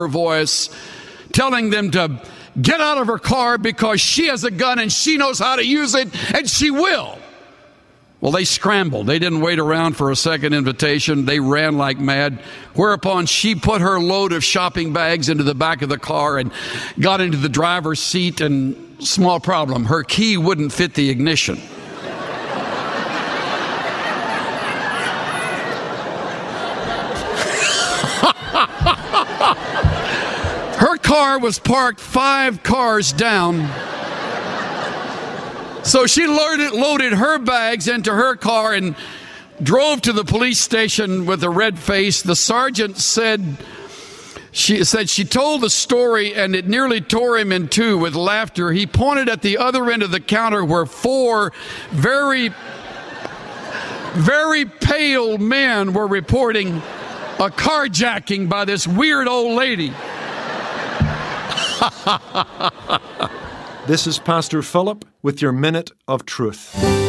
her voice, telling them to get out of her car because she has a gun and she knows how to use it, and she will. Well, they scrambled. They didn't wait around for a second invitation. They ran like mad, whereupon she put her load of shopping bags into the back of the car and got into the driver's seat, and small problem, her key wouldn't fit the ignition. Her car was parked 5 cars down. So she loaded her bags into her car and drove to the police station with a red face. The sergeant said she told the story and it nearly tore him in two with laughter. He pointed at the other end of the counter where 4 very, very pale men were reporting a carjacking by this weird old lady. This is Pastor Philip with your Minute of Truth.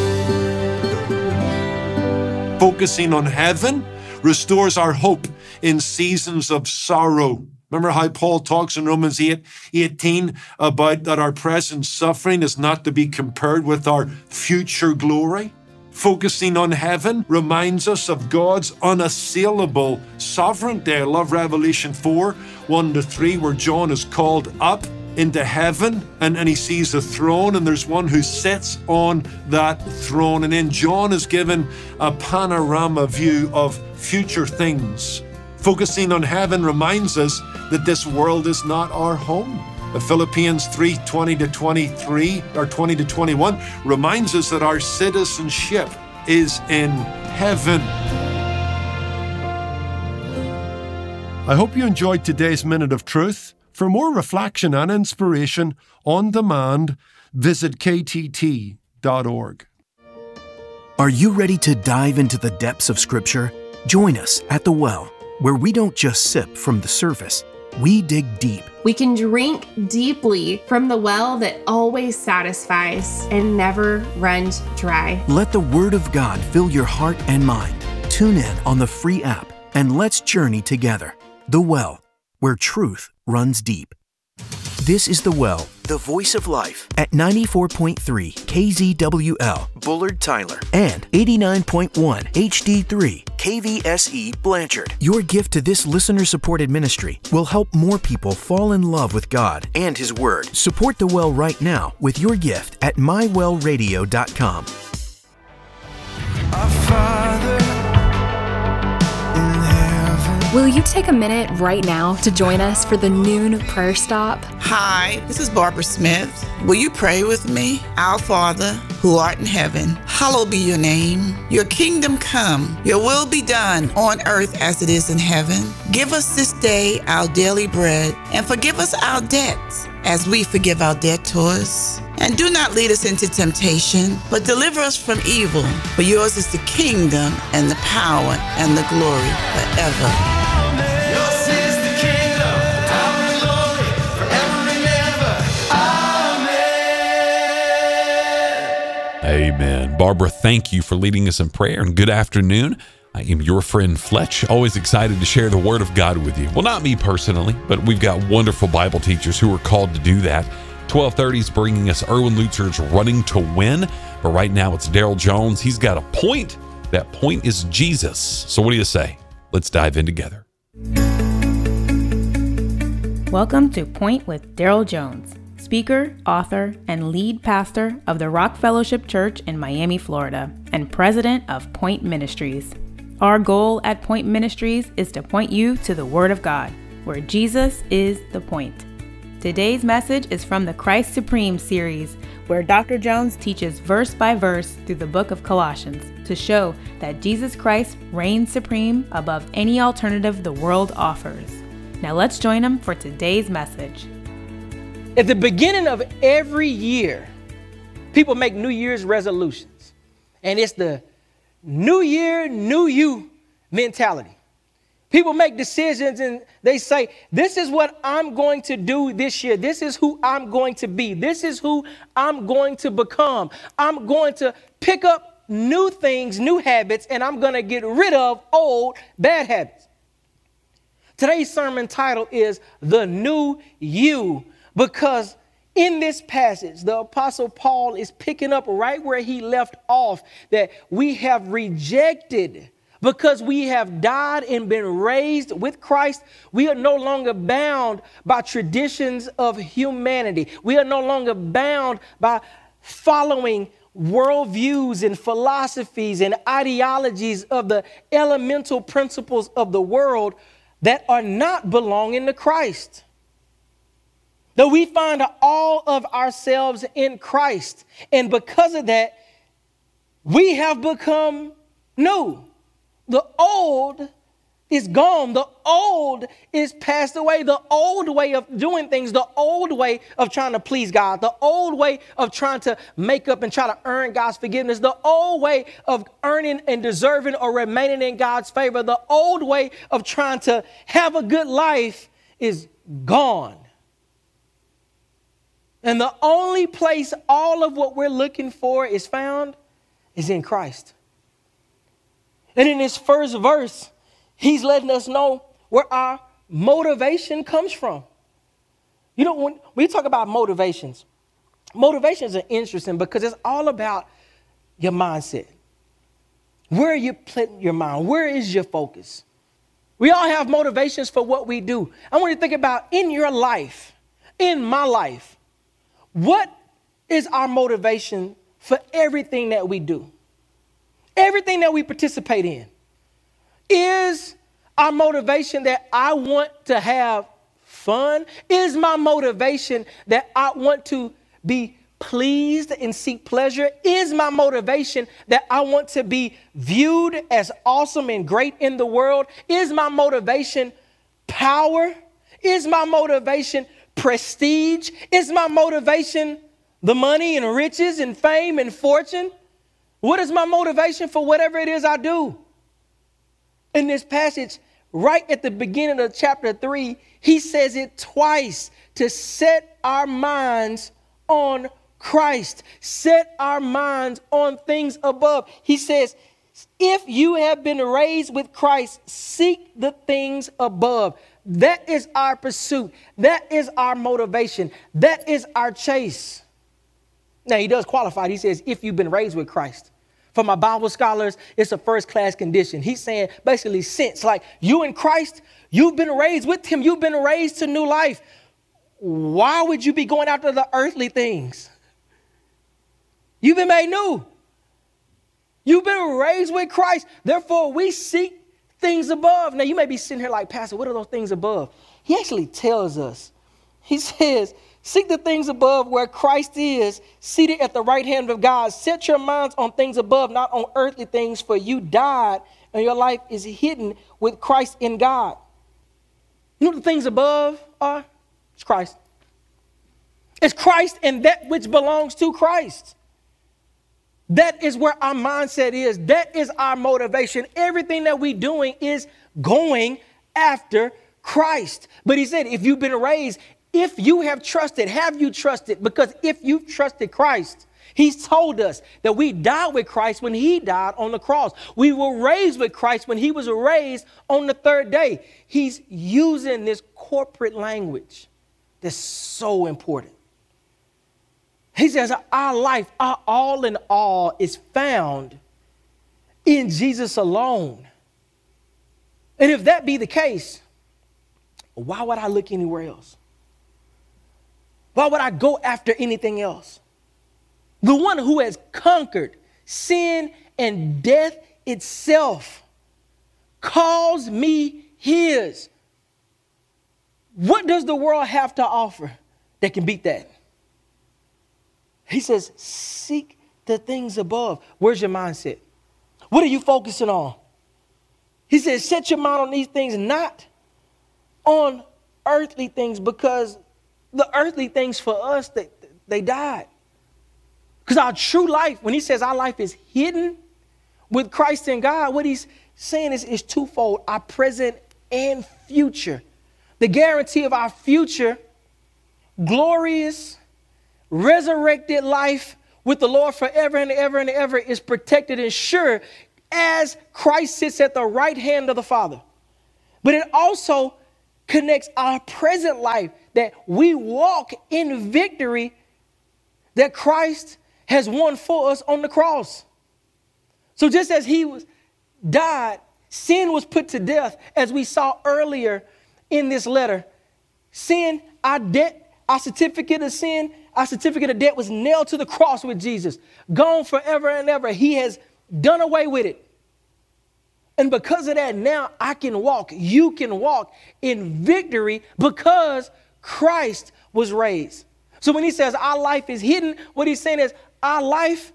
Focusing on heaven restores our hope in seasons of sorrow. Remember how Paul talks in Romans 8:18 about that our present suffering is not to be compared with our future glory? Focusing on heaven reminds us of God's unassailable sovereignty. I love Revelation 4:1-3, where John is called up into heaven and he sees a throne, and there's one who sits on that throne. And then John is given a panorama view of future things. Focusing on heaven reminds us that this world is not our home. Philippians 3:20-23 or 20-21 reminds us that our citizenship is in heaven. I hope you enjoyed today's Minute of Truth. For more reflection and inspiration on demand, visit ktt.org. Are you ready to dive into the depths of Scripture? Join us at The Well, where we don't just sip from the surface, we dig deep. We can drink deeply from the well that always satisfies and never runs dry. Let the Word of God fill your heart and mind. Tune in on the free app and let's journey together. The Well, where truth runs deep. This is The Well, the voice of life, at 94.3 KZWL, Bullard, Tyler, and 89.1 HD3 KVSE, Blanchard. Your gift to this listener-supported ministry will help more people fall in love with God and His Word. Support The Well right now with your gift at mywellradio.com. Our Father in heaven. Will you take a minute right now to join us for the noon prayer stop? Hi, this is Barbara Smith. Will you pray with me? Our Father, who art in heaven, hallowed be your name. Your kingdom come, your will be done on earth as it is in heaven. Give us this day our daily bread, and forgive us our debts as we forgive our debtors. And do not lead us into temptation, but deliver us from evil. For yours is the kingdom and the power and the glory forever. Yours is the kingdom, power and glory, forever and ever. Amen. Amen. Barbara, thank you for leading us in prayer, and good afternoon. I am your friend Fletch, always excited to share the Word of God with you. Well, not me personally, but we've got wonderful Bible teachers who are called to do that. 12:30 is bringing us Erwin Lutzer's Running to Win, but right now it's Daryl Jones. He's got a point. That point is Jesus. So what do you say? Let's dive in together. Welcome to Point with Daryl Jones, speaker, author, and lead pastor of the Rock Fellowship Church in Miami, Florida, and president of Point Ministries. Our goal at Point Ministries is to point you to the Word of God, where Jesus is the point. Today's message is from the Christ Supreme series, where Dr. Jones teaches verse by verse through the book of Colossians to show that Jesus Christ reigns supreme above any alternative the world offers. Now let's join him for today's message. At the beginning of every year, people make New Year's resolutions, and it's the New Year, New You mentality. People make decisions and they say, this is what I'm going to do this year. This is who I'm going to be. This is who I'm going to become. I'm going to pick up new things, new habits, and I'm going to get rid of old bad habits. Today's sermon title is The New You, because in this passage, the Apostle Paul is picking up right where he left off, that we have rejected. Because we have died and been raised with Christ, we are no longer bound by traditions of humanity. We are no longer bound by following worldviews and philosophies and ideologies of the elemental principles of the world that are not belonging to Christ. That we find all of ourselves in Christ. And because of that, we have become new. The old is gone. The old is passed away. The old way of doing things, the old way of trying to please God, the old way of trying to make up and try to earn God's forgiveness, the old way of earning and deserving or remaining in God's favor, the old way of trying to have a good life is gone. And the only place all of what we're looking for is found is in Christ. And in this first verse, he's letting us know where our motivation comes from. You know, when we talk about motivations are interesting because it's all about your mindset. Where are you putting your mind? Where is your focus? We all have motivations for what we do. I want you to think about in your life, in my life, what is our motivation for everything that we do? Everything that we participate in. Is our motivation that I want to have fun? Is my motivation that I want to be pleased and seek pleasure? Is my motivation that I want to be viewed as awesome and great in the world? Is my motivation power? Is my motivation prestige? Is my motivation the money and riches and fame and fortune? What is my motivation for whatever it is I do? In this passage, right at the beginning of chapter 3, he says it twice, to set our minds on Christ, set our minds on things above. He says, if you have been raised with Christ, seek the things above. That is our pursuit. That is our motivation. That is our chase. Now, he does qualify. He says, if you've been raised with Christ. For my Bible scholars, it's a first-class condition. He's saying basically since, like you in Christ, you've been raised with him. You've been raised to new life. Why would you be going after the earthly things? You've been made new. You've been raised with Christ. Therefore, we seek things above. Now, you may be sitting here like, Pastor, what are those things above? He actually tells us. He says, seek the things above where Christ is, seated at the right hand of God. Set your minds on things above, not on earthly things, for you died and your life is hidden with Christ in God. You know what the things above are? It's Christ. It's Christ and that which belongs to Christ. That is where our mindset is. That is our motivation. Everything that we're doing is going after Christ. But he said, if you've been raised, if you have trusted, have you trusted? Because if you've trusted Christ, he's told us that we died with Christ when he died on the cross. We were raised with Christ when he was raised on the third day. He's using this corporate language that's so important. He says our life, our all in all is found in Jesus alone. And if that be the case, why would I look anywhere else? Why would I go after anything else? The one who has conquered sin and death itself calls me his. What does the world have to offer that can beat that? He says, seek the things above. Where's your mindset? What are you focusing on? He says, set your mind on these things, not on earthly things, because the earthly things for us, they died. Because our true life, when he says our life is hidden with Christ in God, what he's saying is twofold, our present and future. The guarantee of our future, glorious, resurrected life with the Lord forever and ever and ever is protected and sure as Christ sits at the right hand of the Father. But it also connects our present life, that we walk in victory that Christ has won for us on the cross. So just as he died, sin was put to death, as we saw earlier in this letter. Sin, our debt, our certificate of sin, our certificate of debt was nailed to the cross with Jesus, gone forever and ever. He has done away with it. And because of that, now I can walk, you can walk in victory because Christ was raised. So when he says our life is hidden, what he's saying is our life,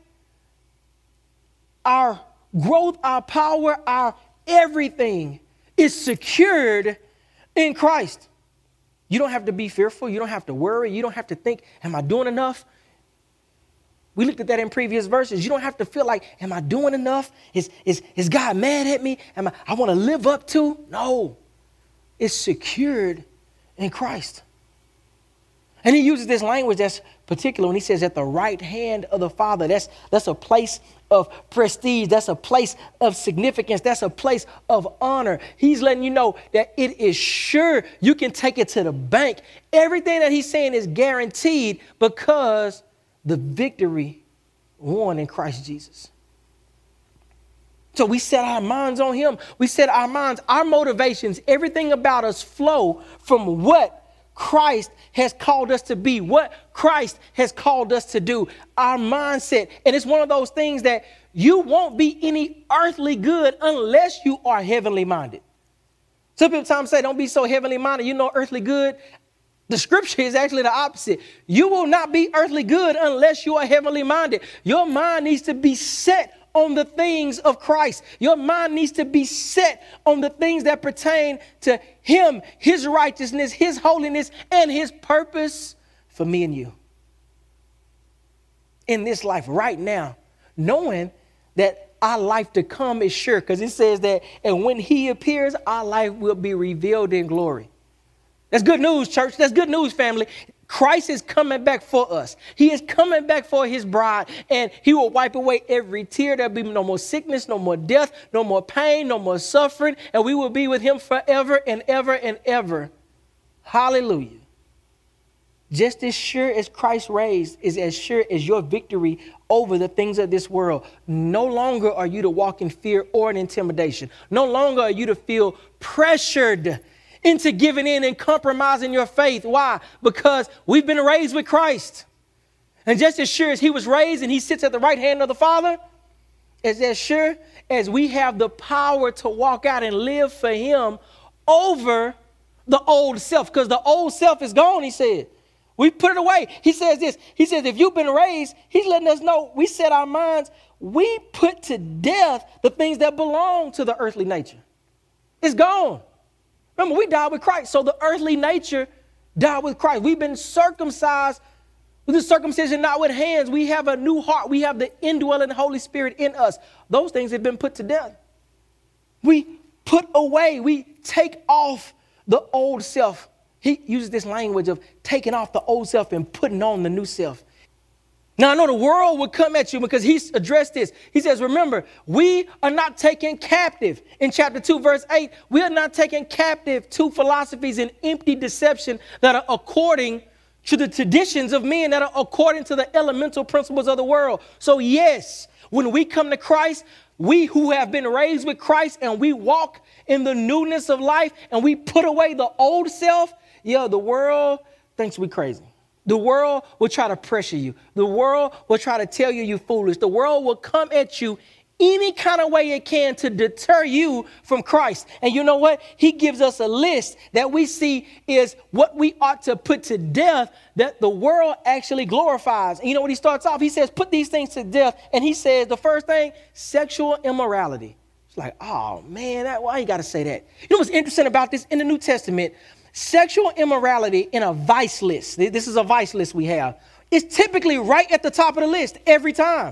our growth, our power, our everything is secured in Christ. You don't have to be fearful. You don't have to worry. You don't have to think, am I doing enough? We looked at that in previous verses. You don't have to feel like, am I doing enough? Is God mad at me? I want to live up to? No, it's secured in Christ. And he uses this language that's particular when he says at the right hand of the Father. That's a place of prestige. That's a place of significance. That's a place of honor. He's letting you know that it is sure. You can take it to the bank. Everything that he's saying is guaranteed because the victory won in Christ Jesus. So we set our minds on him. We set our minds, our motivations, everything about us flow from what Christ has called us to be, what Christ has called us to do, our mindset. And it's one of those things that you won't be any earthly good unless you are heavenly minded. Some people sometimes say, don't be so heavenly minded, you know earthly good. The scripture is actually the opposite. You will not be earthly good unless you are heavenly minded. Your mind needs to be set on the things of Christ. Your mind needs to be set on the things that pertain to him, his righteousness, his holiness, and his purpose for me and you. In this life right now, knowing that our life to come is sure, because it says that, and when he appears, our life will be revealed in glory. That's good news, church. That's good news, family. Christ is coming back for us. He is coming back for his bride, and he will wipe away every tear. There'll be no more sickness, no more death, no more pain, no more suffering, and we will be with him forever and ever and ever. Hallelujah. Just as sure as Christ raised is as sure as your victory over the things of this world. No longer are you to walk in fear or in intimidation. No longer are you to feel pressured into giving in and compromising your faith. Why? Because we've been raised with Christ. And just as sure as he was raised and he sits at the right hand of the Father, as sure as we have the power to walk out and live for him over the old self. Because the old self is gone, he said. We put it away. He says this. He says, if you've been raised, he's letting us know we set our minds. We put to death the things that belong to the earthly nature. It's gone. Remember, we died with Christ, so the earthly nature died with Christ. We've been circumcised with the circumcision not with hands. We have a new heart. We have the indwelling Holy Spirit in us. Those things have been put to death. We put away, we take off the old self. He uses this language of taking off the old self and putting on the new self. Now, I know the world would come at you because he's addressed this. He says, remember, we are not taken captive. In chapter 2, verse 8, we are not taken captive to philosophies and empty deception that are according to the traditions of men, that are according to the elemental principles of the world. So, yes, when we come to Christ, we who have been raised with Christ and we walk in the newness of life and we put away the old self, the world thinks we're crazy. The world will try to pressure you. The world will try to tell you you're foolish. The world will come at you any kind of way it can to deter you from Christ. And you know what? He gives us a list that we see is what we ought to put to death that the world actually glorifies. And you know what he starts off? He says, put these things to death. And he says, the first thing, sexual immorality. It's like, oh, man, why you got to say that? You know what's interesting about this? In the New Testament, sexual immorality in a vice list. This is a vice list we have. It's typically right at the top of the list every time.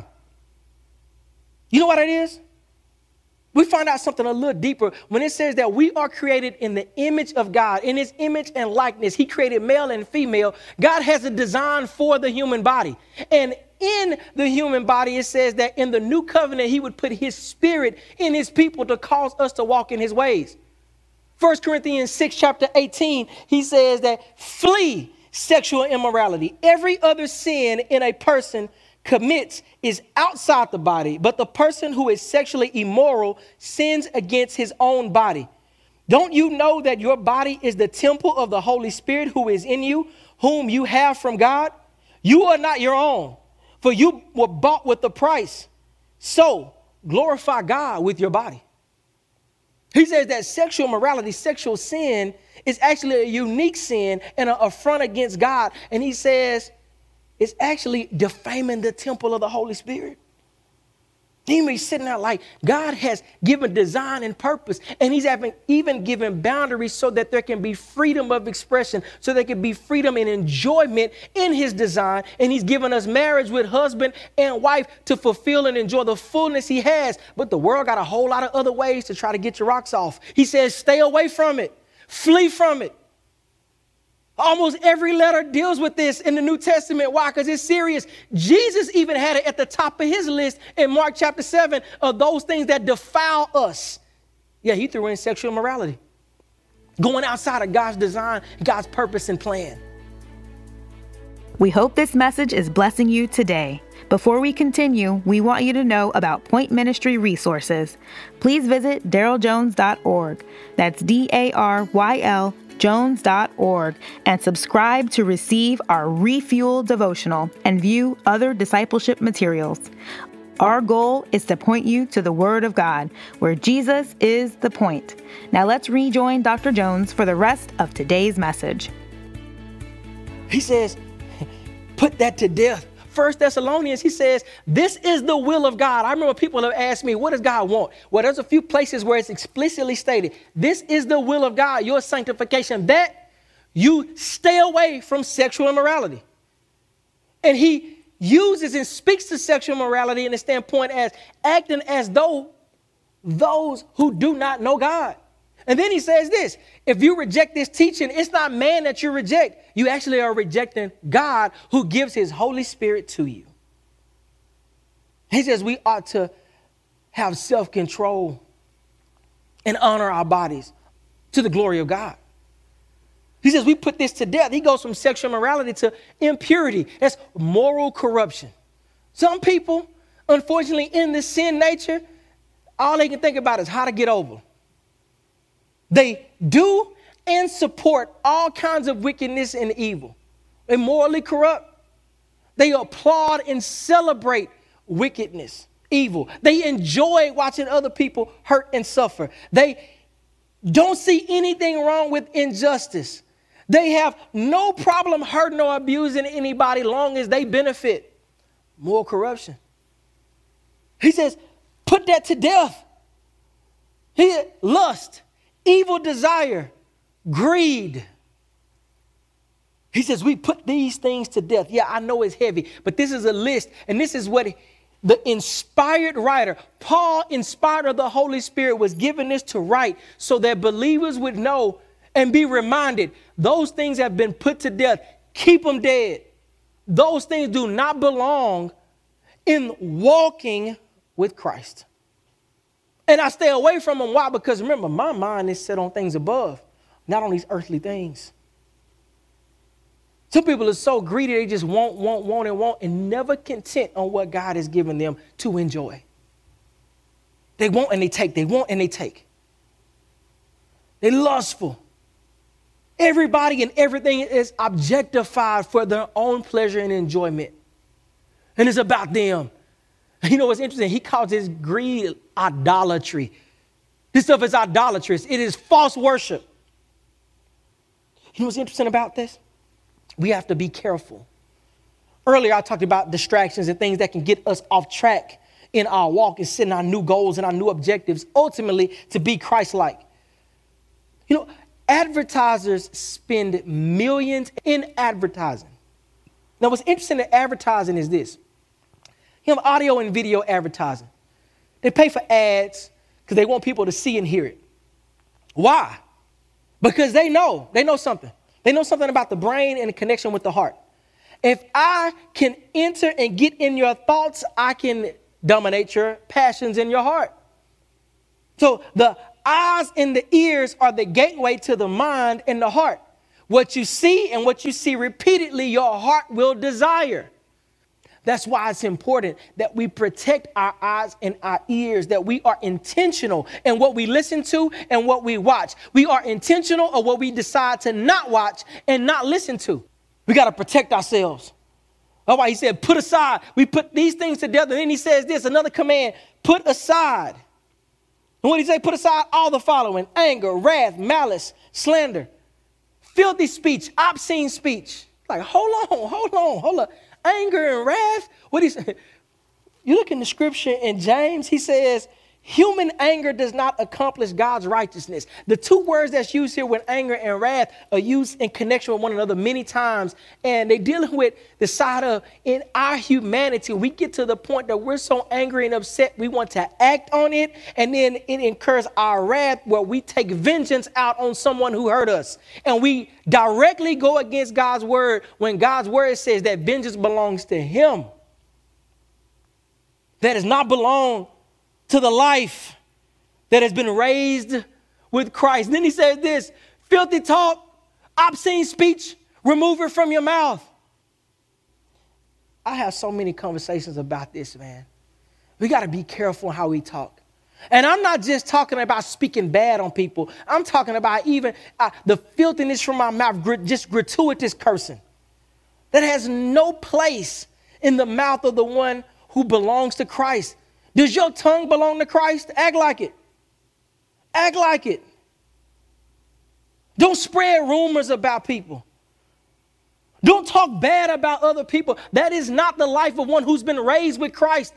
You know what it is? We find out something a little deeper when it says that we are created in the image of God, in his image and likeness. He created male and female. God has a design for the human body. And in the human body, it says that in the new covenant, he would put his spirit in his people to cause us to walk in his ways. 1 Corinthians 6, chapter 18, he says that flee sexual immorality. Every other sin in a person commits is outside the body, but the person who is sexually immoral sins against his own body. Don't you know that your body is the temple of the Holy Spirit who is in you, whom you have from God? You are not your own, for you were bought with a price. So glorify God with your body. He says that sexual morality, sexual sin, is actually a unique sin and an affront against God. And he says it's actually defaming the temple of the Holy Spirit. He's sitting there like God has given design and purpose, and he's even given boundaries so that there can be freedom of expression, so there can be freedom and enjoyment in his design. And he's given us marriage with husband and wife to fulfill and enjoy the fullness he has. But the world got a whole lot of other ways to try to get your rocks off. He says, stay away from it. Flee from it. Almost every letter deals with this in the New Testament. Why? Because it's serious. Jesus even had it at the top of his list in Mark chapter 7 of those things that defile us. Yeah, he threw in sexual immorality. Going outside of God's design, God's purpose and plan. We hope this message is blessing you today. Before we continue, we want you to know about Point Ministry resources. Please visit daryljones.org. That's DARYL Jones.org and subscribe to receive our Refuel devotional and view other discipleship materials. Our goal is to point you to the Word of God, where Jesus is the point. Now let's rejoin Dr. Jones for the rest of today's message. He says, put that to death. 1 Thessalonians, he says, this is the will of God. I remember people have asked me, what does God want? Well, there's a few places where it's explicitly stated. This is the will of God, your sanctification, that you stay away from sexual immorality. And he uses and speaks to sexual immorality in the standpoint as acting as though those who do not know God. And then he says this, if you reject this teaching, it's not man that you reject. You actually are rejecting God who gives his Holy Spirit to you. He says we ought to have self-control and honor our bodies to the glory of God. He says we put this to death. He goes from sexual immorality to impurity. That's moral corruption. Some people, unfortunately, in this sin nature, all they can think about is how to get over. They do and support all kinds of wickedness and evil. They're morally corrupt. They applaud and celebrate wickedness, evil. They enjoy watching other people hurt and suffer. They don't see anything wrong with injustice. They have no problem hurting or abusing anybody long as they benefit. Moral corruption. He says, put that to death. Lust, evil desire, greed. He says, we put these things to death. Yeah, I know it's heavy, but this is a list. And this is what the inspired writer, Paul, inspired of the Holy Spirit, was given this to write so that believers would know and be reminded those things have been put to death. Keep them dead. Those things do not belong in walking with Christ. And I stay away from them. Why? Because remember, my mind is set on things above, not on these earthly things. Some people are so greedy, they just want, and never content on what God has given them to enjoy. They want and they take. They want and they take. They're lustful. Everybody and everything is objectified for their own pleasure and enjoyment. And it's about them. You know what's interesting? He calls this greed idolatry. This stuff is idolatrous. It is false worship. You know what's interesting about this? We have to be careful. Earlier, I talked about distractions and things that can get us off track in our walk and setting our new goals and our new objectives, ultimately to be Christ-like. You know, advertisers spend millions in advertising. Now, what's interesting in advertising is this. You have audio and video advertising. They pay for ads because they want people to see and hear it. Why? Because they know something. They know something about the brain and the connection with the heart. If I can enter and get in your thoughts, I can dominate your passions in your heart. So the eyes and the ears are the gateway to the mind and the heart. What you see and what you see repeatedly, your heart will desire. That's why it's important that we protect our eyes and our ears, that we are intentional in what we listen to and what we watch. We are intentional of what we decide to not watch and not listen to. We got to protect ourselves. That's why he said, put aside. We put these things together. And then he says this, another command, put aside. And what did he say? Put aside all the following: anger, wrath, malice, slander, filthy speech, obscene speech. Like, hold on. Anger and wrath. What he say? You look in the scripture in James, he says, human anger does not accomplish God's righteousness. The two words that's used here with anger and wrath are used in connection with one another many times. And they're dealing with the side of, in our humanity, we get to the point that we're so angry and upset, we want to act on it. And then it incurs our wrath where we take vengeance out on someone who hurt us. And we directly go against God's word when God's word says that vengeance belongs to him. That does not belong to the life that has been raised with Christ. Then he says this, filthy talk, obscene speech, remove it from your mouth. I have so many conversations about this, man. We got to be careful how we talk. And I'm not just talking about speaking bad on people. I'm talking about even the filthiness from my mouth, just gratuitous cursing. That has no place in the mouth of the one who belongs to Christ. Does your tongue belong to Christ? Act like it. Act like it. Don't spread rumors about people. Don't talk bad about other people. That is not the life of one who's been raised with Christ.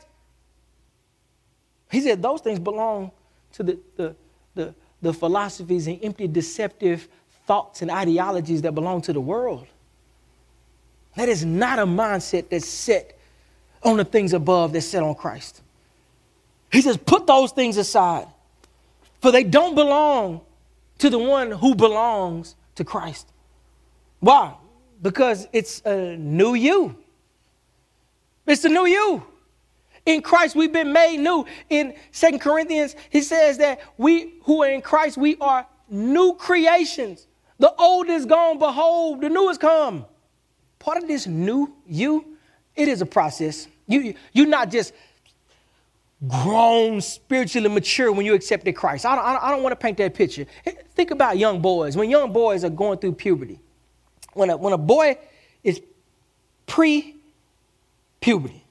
He said those things belong to the philosophies and empty, deceptive thoughts and ideologies that belong to the world. That is not a mindset that's set on the things above, that's set on Christ. He says, put those things aside, for they don't belong to the one who belongs to Christ. Why? Because it's a new you. It's a new you. In Christ, we've been made new. In 2 Corinthians, he says that we who are in Christ, we are new creations. The old is gone, behold, the new has come. Part of this new you, it is a process. You're not just grown, spiritually mature when you accepted Christ. I don't want to paint that picture. Think about young boys. When young boys are going through puberty, when a boy is pre-puberty,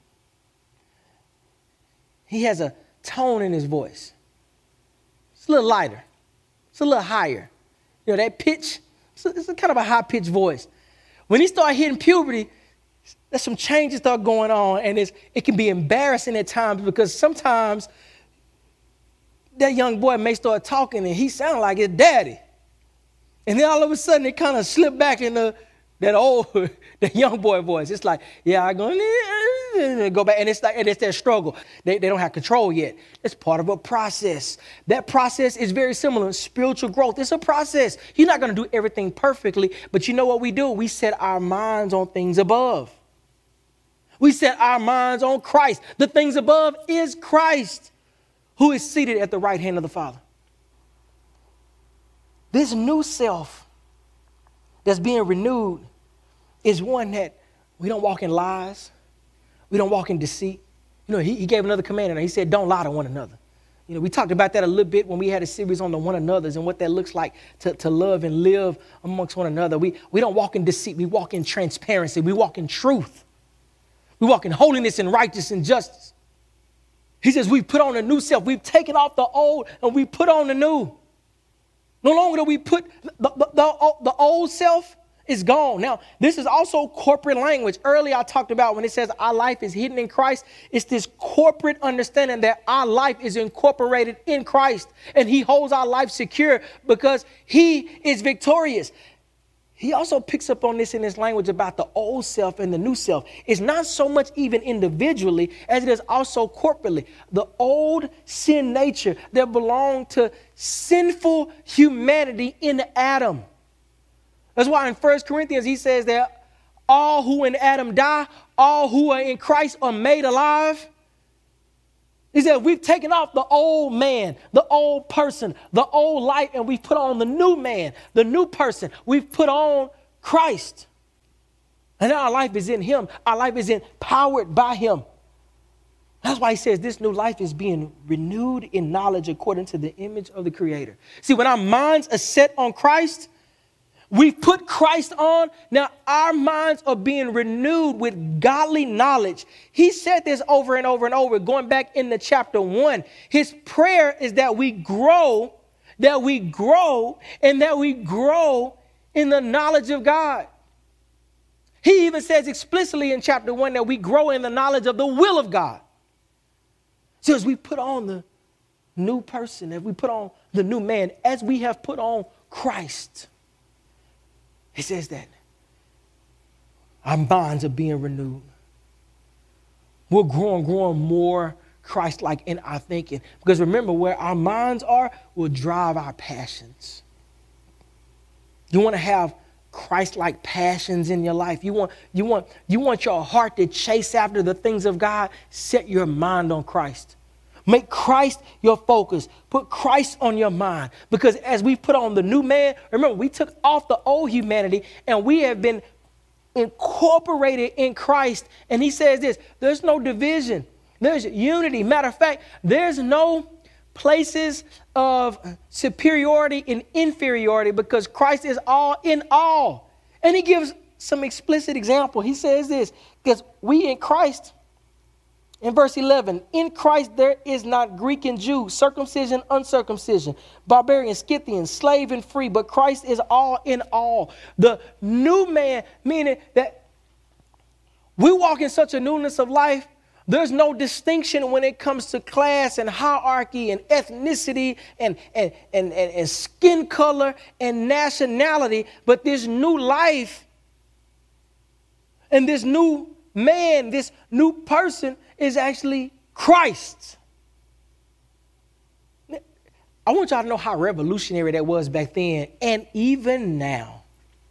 he has a tone in his voice. It's a little lighter. It's a little higher. You know, that pitch, it's a kind of a high-pitched voice. When he starts hitting puberty, there's some changes start going on, and it can be embarrassing at times because sometimes that young boy may start talking and he sounds like his daddy. And then all of a sudden it kind of slipped back into that young boy voice. It's like, yeah, I'm going to go back. And it's their struggle. They don't have control yet. It's part of a process. That process is very similar. Spiritual growth, it's a process. You're not going to do everything perfectly, but you know what we do? We set our minds on things above. We set our minds on Christ. The things above is Christ, who is seated at the right hand of the Father. This new self that's being renewed is one that we don't walk in lies. We don't walk in deceit. You know, he gave another command, and he said, don't lie to one another. You know, we talked about that a little bit when we had a series on the one another's and what that looks like to love and live amongst one another. We don't walk in deceit. We walk in transparency. We walk in truth. We walk in holiness and righteousness and justice. He says we've put on a new self. We've taken off the old and we put on the new. No longer do we put the old self is gone. Now, this is also corporate language. Earlier I talked about when it says our life is hidden in Christ. It's this corporate understanding that our life is incorporated in Christ and he holds our life secure because he is victorious. He also picks up on this in his language about the old self and the new self. It's not so much even individually as it is also corporately. The old sin nature that belonged to sinful humanity in Adam. That's why in 1 Corinthians he says that all who in Adam die, all who are in Christ are made alive. He said, we've taken off the old man, the old person, the old life, and we've put on the new man, the new person. We've put on Christ. And our life is in him. Our life is empowered by him. That's why he says this new life is being renewed in knowledge according to the image of the Creator. See, when our minds are set on Christ, we've put Christ on. Now our minds are being renewed with godly knowledge. He said this over and over and over, going back into chapter 1. His prayer is that we grow, and that we grow in the knowledge of God. He even says explicitly in chapter 1 that we grow in the knowledge of the will of God. So as we put on the new person, as we put on the new man, as we have put on Christ, it says that our minds are being renewed. We're growing more Christ-like in our thinking. Because remember, where our minds are will drive our passions. You want to have Christ-like passions in your life. You want your heart to chase after the things of God. Set your mind on Christ. Make Christ your focus. Put Christ on your mind. Because as we put on the new man, remember, we took off the old humanity and we have been incorporated in Christ. And he says this, there's no division. There's unity. Matter of fact, there's no places of superiority and inferiority because Christ is all in all. And he gives some explicit example. He says this, because we in Christ, in verse 11, in Christ there is not Greek and Jew, circumcision, uncircumcision, barbarian, Scythian, slave and free, but Christ is all in all. The new man, meaning that we walk in such a newness of life. There's no distinction when it comes to class and hierarchy and ethnicity and skin color and nationality. But this new life and this new man, this new person is actually Christ. I want y'all to know how revolutionary that was back then and even now.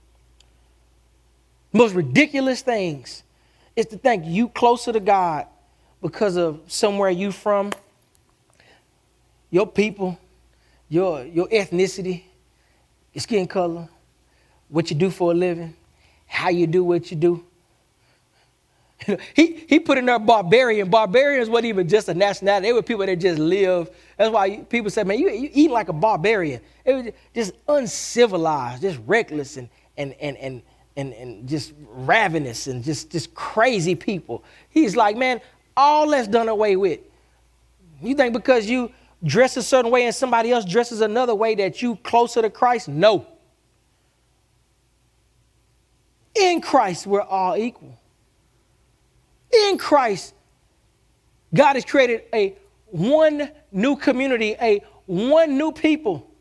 Most ridiculous things is to think you closer to God because of somewhere you from, your people, your ethnicity, your skin color, what you do for a living, how you do what you do. He put in there barbarian. Barbarians wasn't even just a nationality. They were people that just live. That's why people say, man, you eat like a barbarian. It was just uncivilized, just reckless and just ravenous and just crazy people. He's like, man, all that's done away with. You think because you dress a certain way and somebody else dresses another way that you closer to Christ? No. In Christ, we're all equal. In Christ, God has created a one new community, a one new people.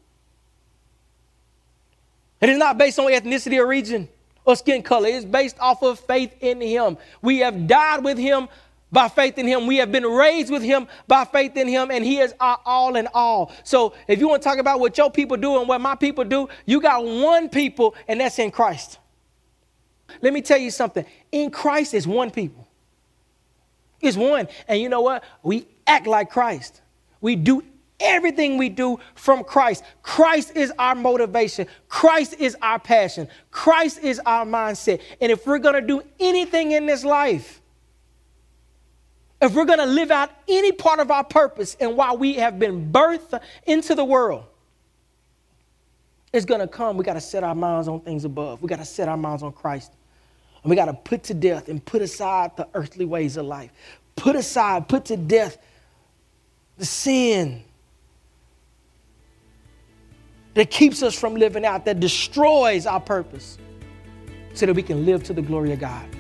It is not based on ethnicity or region or skin color. It is based off of faith in him. We have died with him by faith in him. We have been raised with him by faith in him, and he is our all in all. So if you want to talk about what your people do and what my people do, you got one people, and that's in Christ. Let me tell you something. In Christ is one people. It's one. And you know what? We act like Christ. We do everything we do from Christ. Christ is our motivation. Christ is our passion. Christ is our mindset. And if we're going to do anything in this life, if we're going to live out any part of our purpose and why we have been birthed into the world, it's going to come. We got to set our minds on things above. We got to set our minds on Christ. And we got to put to death and put aside the earthly ways of life. Put aside, put to death the sin that keeps us from living out, that destroys our purpose, so that we can live to the glory of God.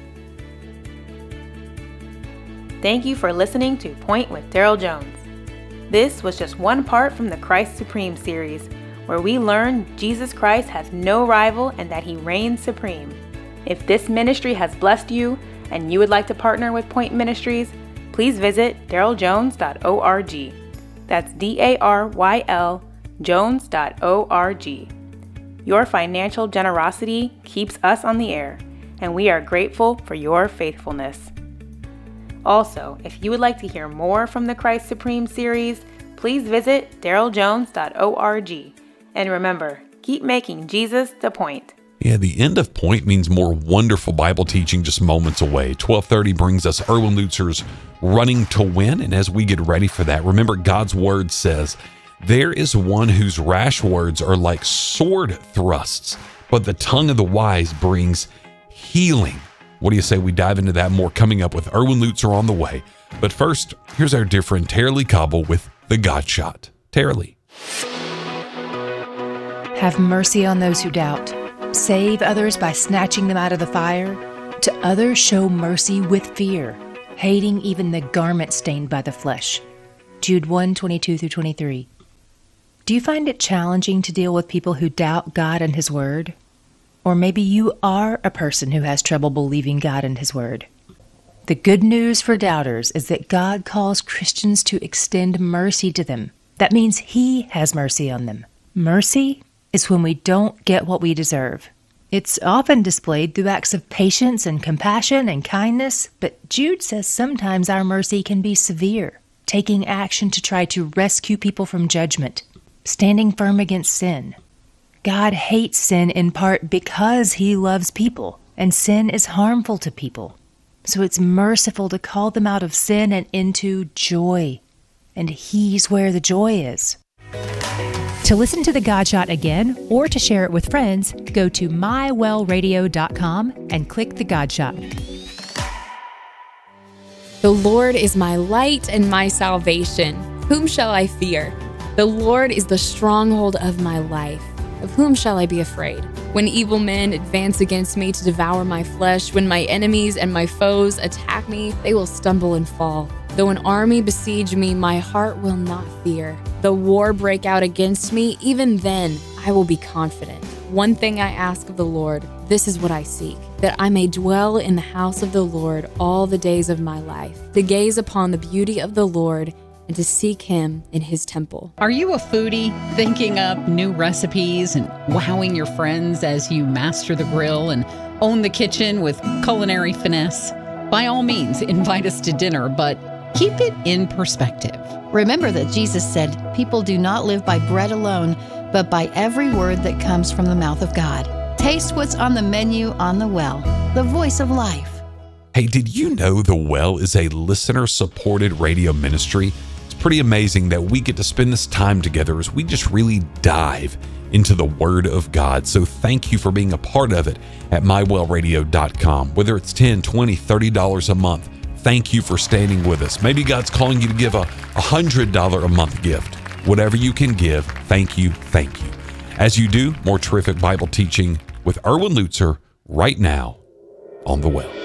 Thank you for listening to Point with Daryl Jones. This was just one part from the Christ Supreme series, where we learn Jesus Christ has no rival and that he reigns supreme. If this ministry has blessed you and you would like to partner with Point Ministries, please visit daryljones.org. That's DARYL Jones.org. Your financial generosity keeps us on the air, and we are grateful for your faithfulness. Also, if you would like to hear more from the Christ Supreme series, please visit daryljones.org. And remember, keep making Jesus the point. Yeah, the end of point means more wonderful Bible teaching just moments away. 12:30 brings us Erwin Lutzer's Running to Win. And as we get ready for that, remember God's word says, there is one whose rash words are like sword thrusts, but the tongue of the wise brings healing. What do you say we dive into that more coming up with Erwin Lutzer on the way? But first, here's our dear friend Tara-Leigh Cobble with The God Shot. Tara-Leigh. Have mercy on those who doubt. Save others by snatching them out of the fire. To others show mercy with fear, hating even the garment stained by the flesh. Jude 1:22-23. Do you find it challenging to deal with people who doubt God and His Word? Or maybe you are a person who has trouble believing God and His Word. The good news for doubters is that God calls Christians to extend mercy to them. That means He has mercy on them. Mercy is when we don't get what we deserve. It's often displayed through acts of patience and compassion and kindness, but Jude says sometimes our mercy can be severe, taking action to try to rescue people from judgment, standing firm against sin. God hates sin in part because He loves people, and sin is harmful to people. So it's merciful to call them out of sin and into joy. And He's where the joy is. To listen to The God Shot again or to share it with friends, go to mywellradio.com and click The God Shot. The Lord is my light and my salvation. Whom shall I fear? The Lord is the stronghold of my life. Of whom shall I be afraid? When evil men advance against me to devour my flesh, when my enemies and my foes attack me, they will stumble and fall. Though an army besiege me, my heart will not fear. Though war break out against me, even then I will be confident. One thing I ask of the Lord, this is what I seek, that I may dwell in the house of the Lord all the days of my life, to gaze upon the beauty of the Lord and to seek Him in His temple. Are you a foodie, thinking up new recipes and wowing your friends as you master the grill and own the kitchen with culinary finesse? By all means, invite us to dinner, but keep it in perspective. Remember that Jesus said, people do not live by bread alone, but by every word that comes from the mouth of God. Taste what's on the menu on The Well, the voice of life. Hey, did you know The Well is a listener-supported radio ministry? It's pretty amazing that we get to spend this time together as we just really dive into the Word of God. So thank you for being a part of it at mywellradio.com. Whether it's $10, $20, $30 a month, thank you for standing with us. Maybe God's calling you to give a $100 a month gift. Whatever you can give, thank you, thank you. As you do, more terrific Bible teaching with Erwin Lutzer right now on The Well.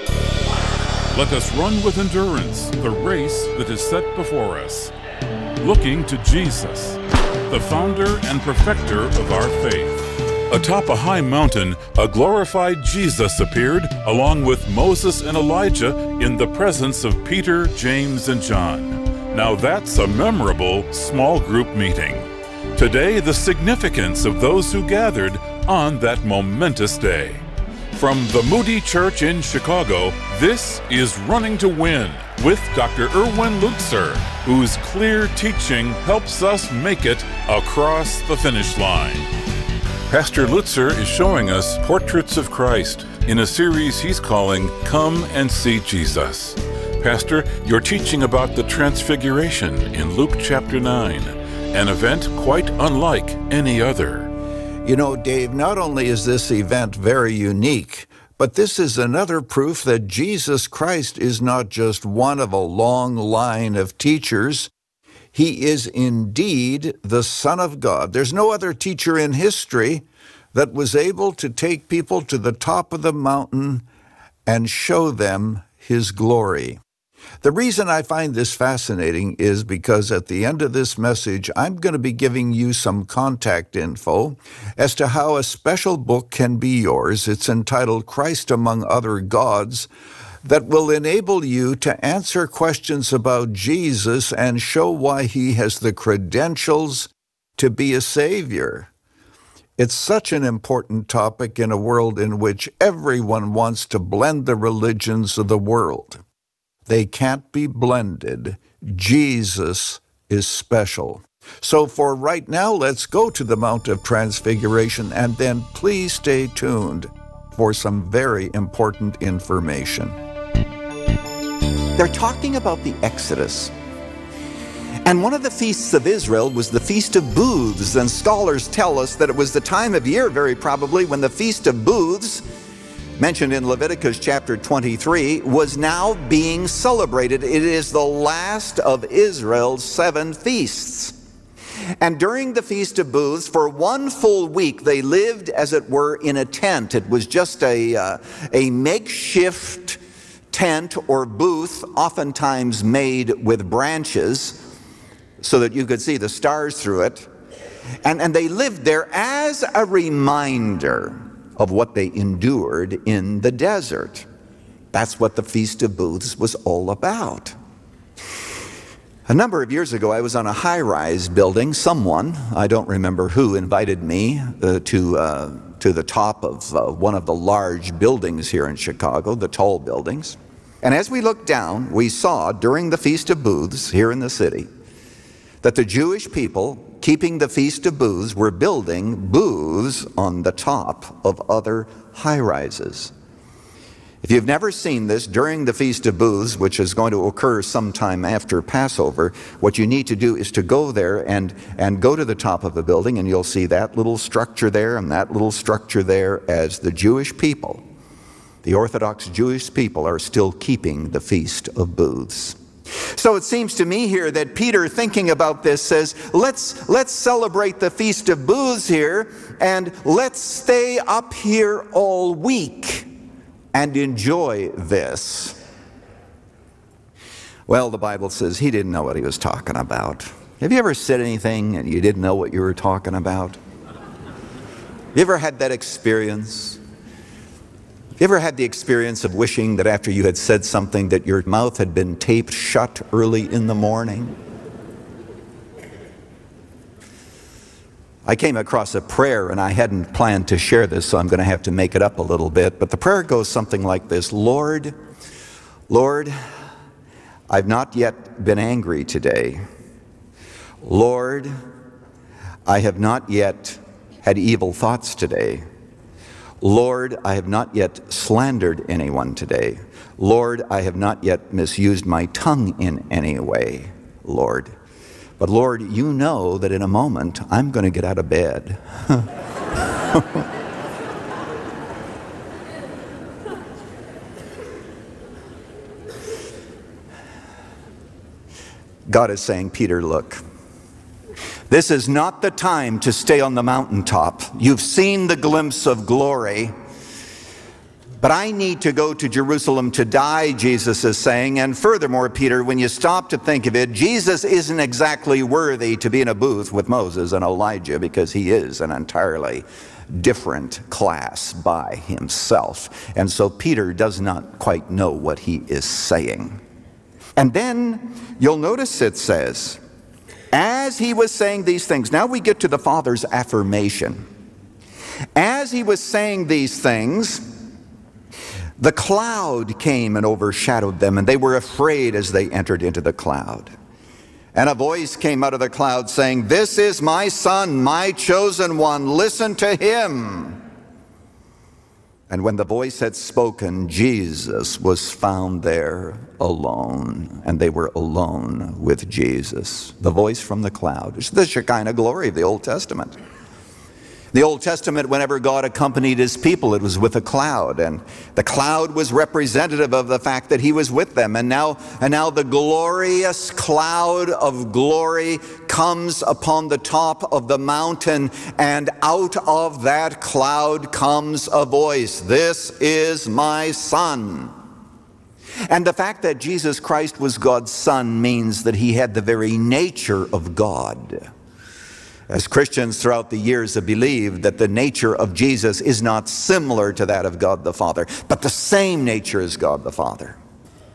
Let us run with endurance the race that is set before us, looking to Jesus, the founder and perfecter of our faith. Atop a high mountain, a glorified Jesus appeared, along with Moses and Elijah, in the presence of Peter, James, and John. Now that's a memorable small group meeting. Today, the significance of those who gathered on that momentous day. From the Moody Church in Chicago, this is Running to Win with Dr. Erwin Lutzer, whose clear teaching helps us make it across the finish line. Pastor Lutzer is showing us portraits of Christ in a series he's calling Come and See Jesus. Pastor, you're teaching about the Transfiguration in Luke chapter 9, an event quite unlike any other. You know, Dave, not only is this event very unique, but this is another proof that Jesus Christ is not just one of a long line of teachers. He is indeed the Son of God. There's no other teacher in history that was able to take people to the top of the mountain and show them His glory. The reason I find this fascinating is because at the end of this message, I'm going to be giving you some contact info as to how a special book can be yours. It's entitled Christ Among Other Gods, that will enable you to answer questions about Jesus and show why He has the credentials to be a Savior. It's such an important topic in a world in which everyone wants to blend the religions of the world. They can't be blended. Jesus is special. So for right now, let's go to the Mount of Transfiguration, and then please stay tuned for some very important information. They're talking about the Exodus. And one of the feasts of Israel was the Feast of Booths, and scholars tell us that it was the time of year, very probably, when the Feast of Booths, mentioned in Leviticus chapter 23, was now being celebrated. It is the last of Israel's 7 feasts. And during the Feast of Booths, for 1 full week, they lived, as it were, in a tent. It was just a makeshift tent or booth, oftentimes made with branches, so that you could see the stars through it. And they lived there as a reminder of what they endured in the desert. That's what the Feast of Booths was all about. A number of years ago, I was on a high-rise building. Someone, I don't remember who, invited me to the top of one of the large buildings here in Chicago, the tall buildings. And as we looked down, we saw during the Feast of Booths here in the city that the Jewish people, keeping the Feast of Booths, were building booths on the top of other high-rises. If you've never seen this, during the Feast of Booths, which is going to occur sometime after Passover, what you need to do is to go there and go to the top of the building, and you'll see that little structure there and that little structure there, as the Jewish people, the Orthodox Jewish people, are still keeping the Feast of Booths. So it seems to me here that Peter, thinking about this, says, let's celebrate the Feast of Booths here, and let's stay up here all week and enjoy this. Well, the Bible says he didn't know what he was talking about. Have you ever said anything and you didn't know what you were talking about? You ever had that experience? You ever had the experience of wishing that after you had said something that your mouth had been taped shut early in the morning? I came across a prayer, and I hadn't planned to share this, so I'm going to have to make it up a little bit. But the prayer goes something like this: Lord, I've not yet been angry today. Lord, I have not yet had evil thoughts today. Lord, I have not yet slandered anyone today. Lord, I have not yet misused my tongue in any way, Lord. But Lord, you know that in a moment I'm going to get out of bed. God is saying, Peter, look, this is not the time to stay on the mountaintop. You've seen the glimpse of glory. But I need to go to Jerusalem to die, Jesus is saying. And furthermore, Peter, when you stop to think of it, Jesus isn't exactly worthy to be in a booth with Moses and Elijah, because he is an entirely different class by himself. And so Peter does not quite know what he is saying. And then you'll notice it says, as he was saying these things, now we get to the Father's affirmation. As he was saying these things, the cloud came and overshadowed them, and they were afraid as they entered into the cloud. And a voice came out of the cloud saying, "This is my Son, my chosen one. Listen to him." And when the voice had spoken, Jesus was found there alone, and they were alone with Jesus. The voice from the cloud. It's the Shekinah glory of the Old Testament. The Old Testament, whenever God accompanied his people, it was with a cloud, and the cloud was representative of the fact that he was with them. And now the glorious cloud of glory comes upon the top of the mountain, and out of that cloud comes a voice. "This is my Son." And the fact that Jesus Christ was God's Son means that he had the very nature of God. As Christians throughout the years have believed that the nature of Jesus is not similar to that of God the Father, but the same nature as God the Father.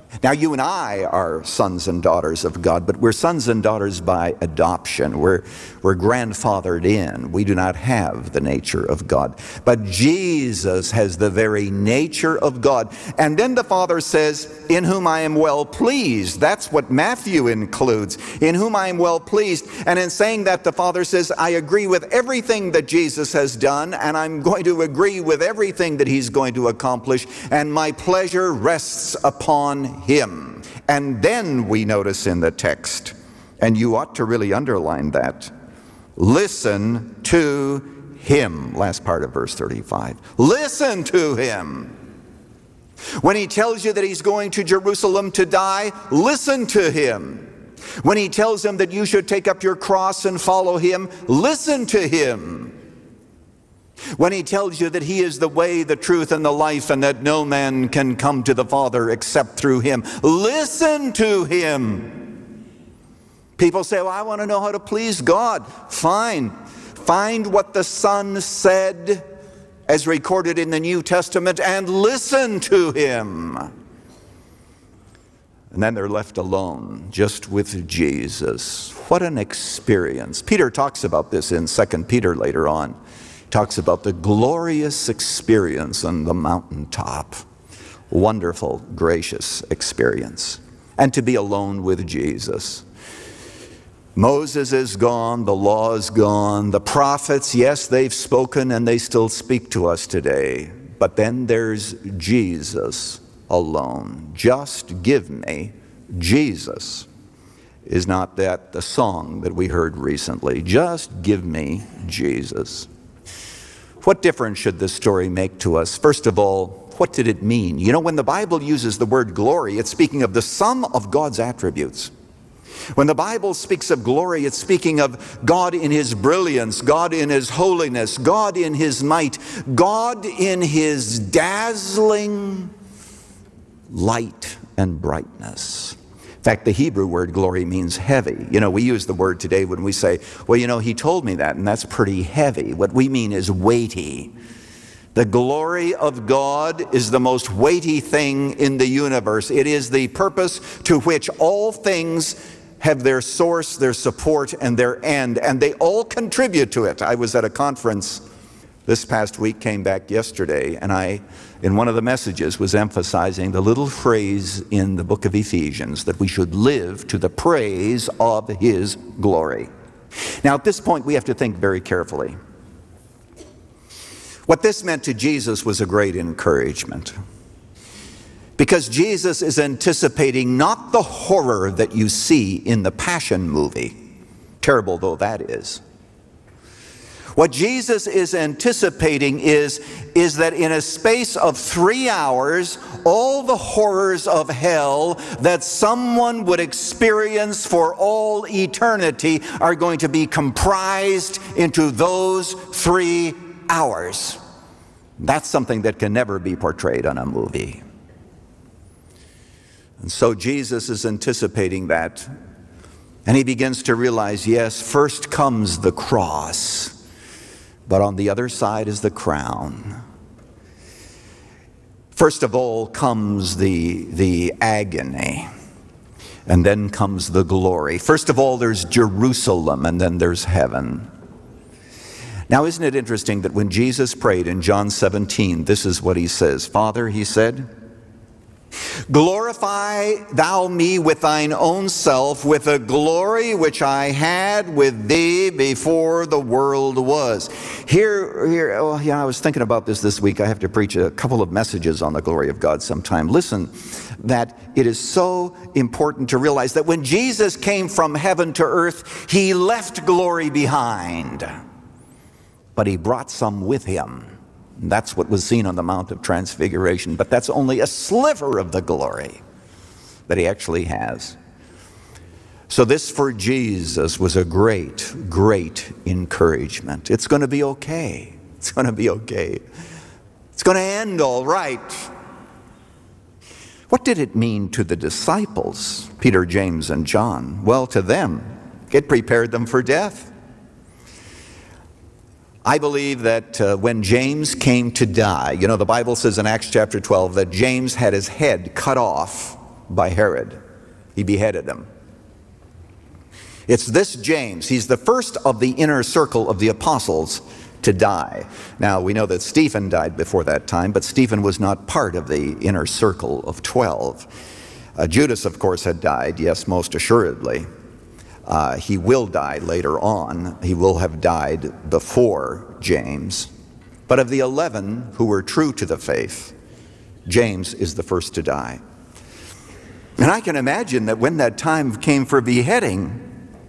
Now, you and I are sons and daughters of God, but we're sons and daughters by adoption. We're grandfathered in. We do not have the nature of God. But Jesus has the very nature of God. And then the Father says, in whom I am well pleased. That's what Matthew includes. In whom I am well pleased. And in saying that, the Father says, I agree with everything that Jesus has done, and I'm going to agree with everything that he's going to accomplish, and my pleasure rests upon him. And then we notice in the text, and you ought to really underline that, listen to him. Last part of verse 35. Listen to him. When he tells you that he's going to Jerusalem to die, listen to him. When he tells him that you should take up your cross and follow him, listen to him. When he tells you that he is the way, the truth, and the life, and that no man can come to the Father except through him, listen to him. People say, well, I want to know how to please God. Fine. Find what the Son said as recorded in the New Testament and listen to him. And then they're left alone, just with Jesus. What an experience. Peter talks about this in 2 Peter later on. He talks about the glorious experience on the mountaintop. Wonderful, gracious experience. And to be alone with Jesus. Moses is gone, the law is gone, the prophets, yes, they've spoken and they still speak to us today. But then there's Jesus alone. Just give me Jesus. Is not that the song that we heard recently? Just give me Jesus. What difference should this story make to us? First of all, what did it mean? You know, when the Bible uses the word glory, it's speaking of the sum of God's attributes. When the Bible speaks of glory, it's speaking of God in his brilliance, God in his holiness, God in his might, God in his dazzling light and brightness. In fact, the Hebrew word glory means heavy. You know, we use the word today when we say, well, you know, he told me that, and that's pretty heavy. What we mean is weighty. The glory of God is the most weighty thing in the universe. It is the purpose to which all things have their source, their support, and their end, and they all contribute to it. I was at a conference this past week, came back yesterday, and I, in one of the messages, was emphasizing the little phrase in the book of Ephesians that we should live to the praise of his glory. Now, at this point, we have to think very carefully. What this meant to Jesus was a great encouragement. Because Jesus is anticipating not the horror that you see in the Passion movie, terrible though that is. What Jesus is anticipating is that in a space of 3 hours, all the horrors of hell that someone would experience for all eternity are going to be comprised into those 3 hours. That's something that can never be portrayed on a movie. And so Jesus is anticipating that. And he begins to realize, yes, first comes the cross, but on the other side is the crown. First of all comes the agony, and then comes the glory. First of all, there's Jerusalem, and then there's heaven. Now, isn't it interesting that when Jesus prayed in John 17, this is what he says. Father, he said, glorify thou me with thine own self, with a glory which I had with thee before the world was. I was thinking about this week. I have to preach a couple of messages on the glory of God sometime. Listen, that it is so important to realize that when Jesus came from heaven to earth, he left glory behind, but he brought some with him. That's what was seen on the Mount of Transfiguration, but that's only a sliver of the glory that he actually has. So this for Jesus was a great, great encouragement. It's going to be okay. It's going to be okay. It's going to end all right. What did it mean to the disciples, Peter, James, and John? Well, to them, it prepared them for death. I believe that when James came to die, you know, the Bible says in Acts chapter 12 that James had his head cut off by Herod. He beheaded him. It's this James. He's the first of the inner circle of the apostles to die. Now, we know that Stephen died before that time, but Stephen was not part of the inner circle of 12. Judas, of course, had died, yes, most assuredly. He will die later on. He will have died before James. But of the 11 who were true to the faith, James is the first to die. And I can imagine that when that time came for beheading,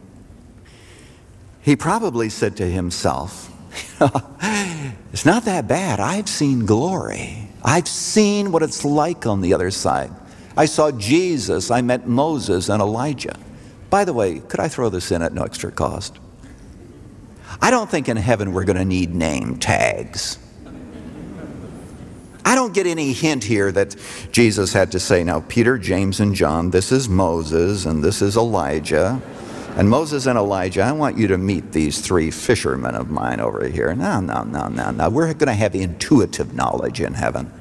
he probably said to himself, it's not that bad. I've seen glory. I've seen what it's like on the other side. I saw Jesus. I met Moses and Elijah. By the way, could I throw this in at no extra cost? I don't think in heaven we're going to need name tags. I don't get any hint here that Jesus had to say, now, Peter, James, and John, this is Moses and this is Elijah. And Moses and Elijah, I want you to meet these 3 fishermen of mine over here. No. We're going to have intuitive knowledge in heaven.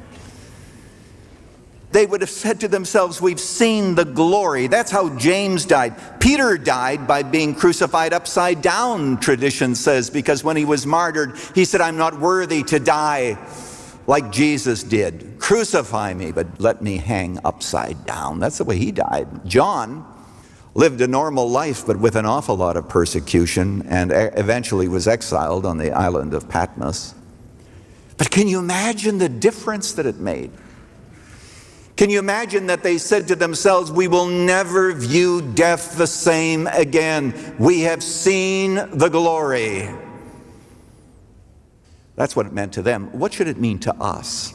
They would have said to themselves, we've seen the glory. That's how James died. Peter died by being crucified upside down, tradition says, because when he was martyred, he said, I'm not worthy to die like Jesus did. Crucify me, but let me hang upside down. That's the way he died. John lived a normal life, but with an awful lot of persecution, and eventually was exiled on the island of Patmos. But can you imagine the difference that it made? Can you imagine that they said to themselves, we will never view death the same again. We have seen the glory. That's what it meant to them. What should it mean to us?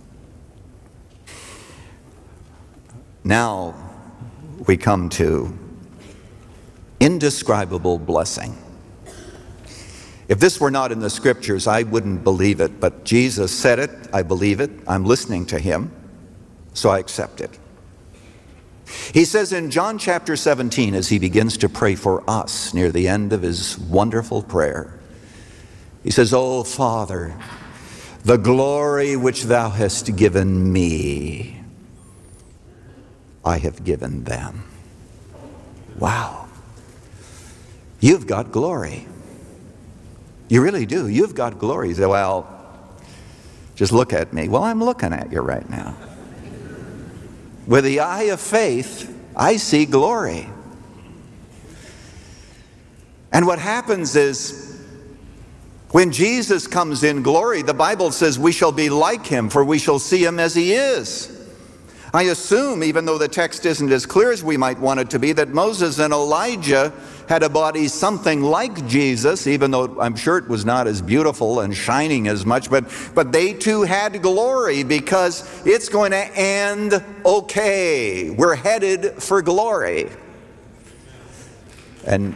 Now we come to indescribable blessing. If this were not in the scriptures, I wouldn't believe it, but Jesus said it, I believe it, I'm listening to him, so I accept it. He says in John chapter 17, as he begins to pray for us near the end of his wonderful prayer, he says, "O Father, the glory which thou hast given me, I have given them." Wow. You've got glory. You really do. You've got glory. You say, well, just look at me. Well, I'm looking at you right now. With the eye of faith, I see glory. And what happens is, when Jesus comes in glory, the Bible says we shall be like him, for we shall see him as he is. I assume, even though the text isn't as clear as we might want it to be, that Moses and Elijah had a body something like Jesus, even though I'm sure it was not as beautiful and shining as much, but they too had glory, because it's going to end okay. We're headed for glory. And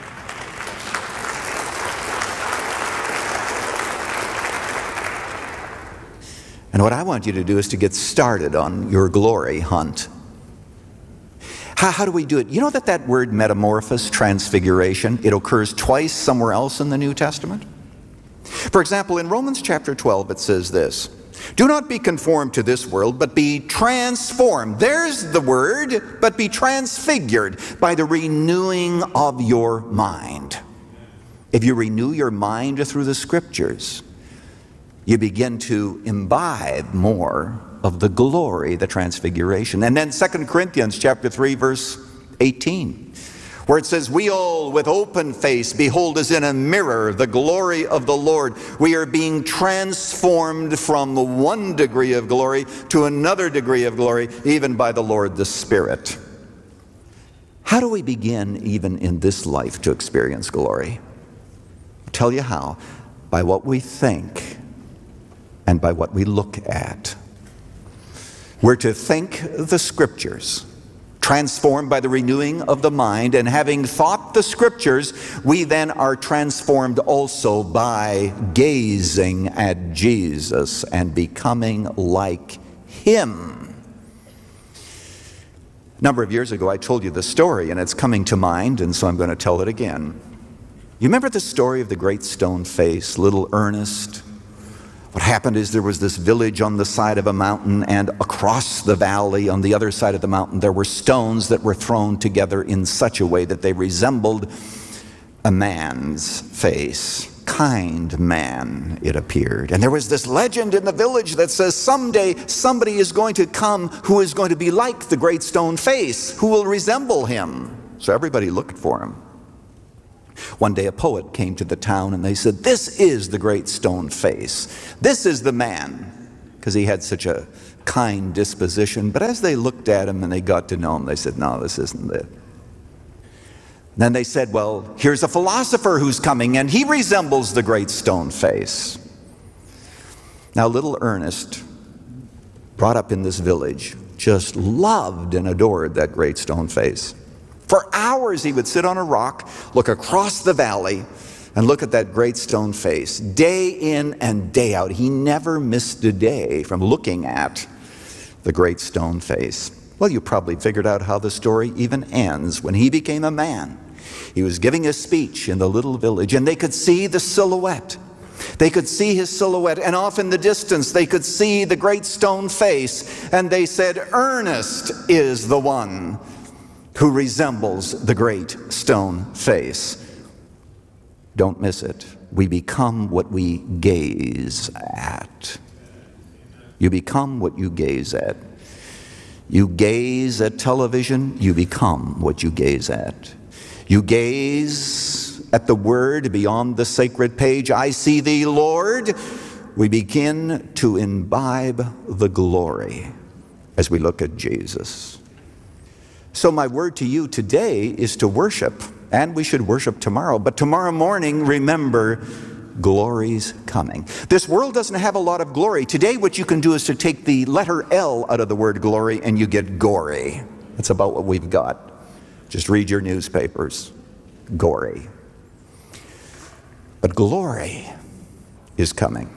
what I want you to do is to get started on your glory hunt. How do we do it? You know that word metamorphosis, transfiguration, it occurs twice somewhere else in the New Testament? For example, in Romans chapter 12, it says this, "Do not be conformed to this world, but be transformed." There's the word, but be transfigured by the renewing of your mind. If you renew your mind through the scriptures, you begin to imbibe more of the glory, the transfiguration. And then 2 Corinthians chapter 3, verse 18, where it says, "We all with open face behold as in a mirror the glory of the Lord. We are being transformed from one degree of glory to another degree of glory, even by the Lord the Spirit." How do we begin, even in this life, to experience glory? I'll tell you how. By what we think and by what we look at. We're to think the scriptures, transformed by the renewing of the mind, and having thought the scriptures, we then are transformed also by gazing at Jesus and becoming like him. A number of years ago, I told you the story, and it's coming to mind, and so I'm going to tell it again. You remember the story of the great stone face, little Ernest? What happened is there was this village on the side of a mountain, and across the valley on the other side of the mountain there were stones that were thrown together in such a way that they resembled a man's face. Kind man, it appeared. And there was this legend in the village that says someday somebody is going to come who is going to be like the great stone face, who will resemble him. So everybody looked for him. One day a poet came to the town and they said, "This is the great stone face. This is the man," because he had such a kind disposition. But as they looked at him and they got to know him, they said, "No, this isn't it." Then they said, "Well, here's a philosopher who's coming and he resembles the great stone face." Now little Ernest, brought up in this village, just loved and adored that great stone face. For hours he would sit on a rock, look across the valley, and look at that great stone face. Day in and day out, he never missed a day from looking at the great stone face. Well, you probably figured out how the story even ends. When he became a man, he was giving a speech in the little village, and they could see the silhouette. They could see his silhouette, and off in the distance they could see the great stone face, and they said, "Ernest is the one who resembles the great stone face." Don't miss it. We become what we gaze at. You become what you gaze at. You gaze at television, you become what you gaze at. You gaze at the word beyond the sacred page, "I see thee, Lord." We begin to imbibe the glory as we look at Jesus. So my word to you today is to worship, and we should worship tomorrow. But tomorrow morning, remember, glory's coming. This world doesn't have a lot of glory. Today what you can do is to take the letter L out of the word glory and you get gory. That's about what we've got. Just read your newspapers. Gory. But glory is coming.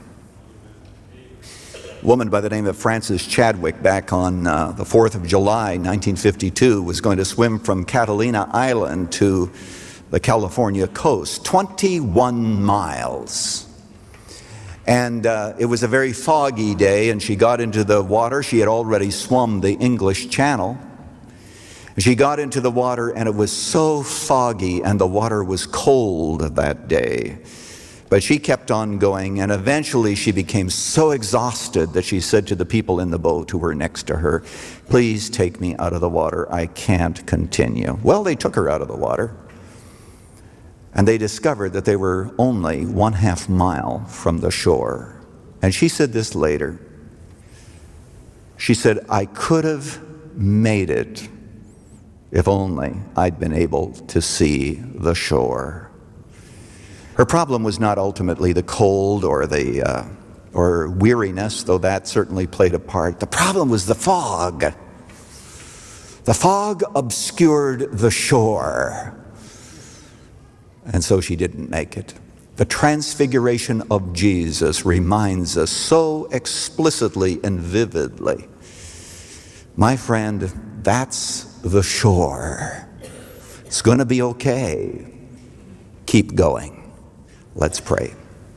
A woman by the name of Frances Chadwick, back on the 4th of July, 1952, was going to swim from Catalina Island to the California coast, 21 miles. And it was a very foggy day, and she got into the water. She had already swum the English Channel. She got into the water, and it was so foggy, and the water was cold that day. But she kept on going, and eventually she became so exhausted that she said to the people in the boat who were next to her, "Please take me out of the water. I can't continue." Well, they took her out of the water, and they discovered that they were only 1/2 mile from the shore. And she said this later. She said, "I could have made it if only I'd been able to see the shore." Her problem was not ultimately the cold or weariness, though that certainly played a part. The problem was the fog. The fog obscured the shore, and so she didn't make it. The transfiguration of Jesus reminds us so explicitly and vividly, my friend, that's the shore. It's going to be okay. Keep going. Let's pray.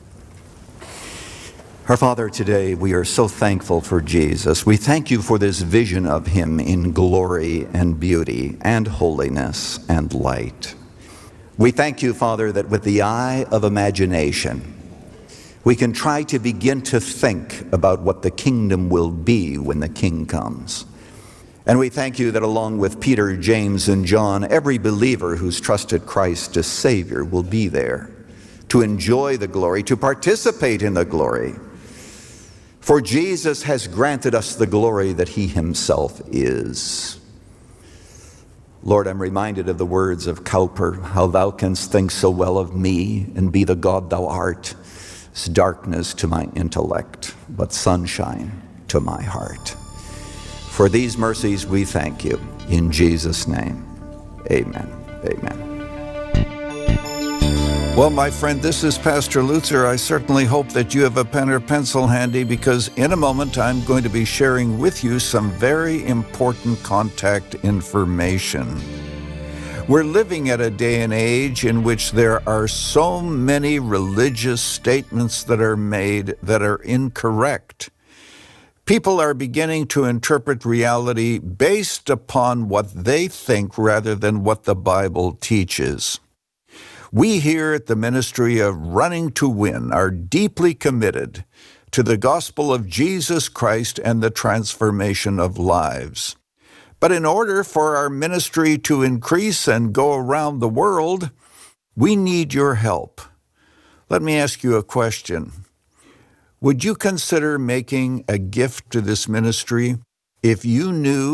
Our Father, today we are so thankful for Jesus. We thank you for this vision of him in glory and beauty and holiness and light. We thank you, Father, that with the eye of imagination, we can try to begin to think about what the kingdom will be when the King comes. And we thank you that along with Peter, James, and John, every believer who's trusted Christ as Savior will be there to enjoy the glory, to participate in the glory. For Jesus has granted us the glory that he himself is. Lord, I'm reminded of the words of Cowper, "How thou canst think so well of me and be the God thou art. It's darkness to my intellect, but sunshine to my heart." For these mercies we thank you. In Jesus' name, amen. Amen. Well, my friend, this is Pastor Lutzer. I certainly hope that you have a pen or pencil handy, because in a moment I'm going to be sharing with you some very important contact information. We're living at a day and age in which there are so many religious statements that are made that are incorrect. People are beginning to interpret reality based upon what they think rather than what the Bible teaches. We here at the Ministry of Running to Win are deeply committed to the gospel of Jesus Christ and the transformation of lives. But in order for our ministry to increase and go around the world, we need your help. Let me ask you a question. Would you consider making a gift to this ministry if you knew